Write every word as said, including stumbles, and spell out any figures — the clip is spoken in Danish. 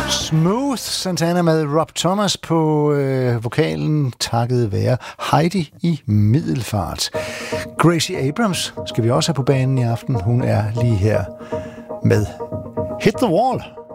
Smooth Santana med Rob Thomas på øh, vokalen, takket være Heidi i Middelfart. Gracie Abrams skal vi også have på banen i aften. Hun er lige her med Hit the Wall.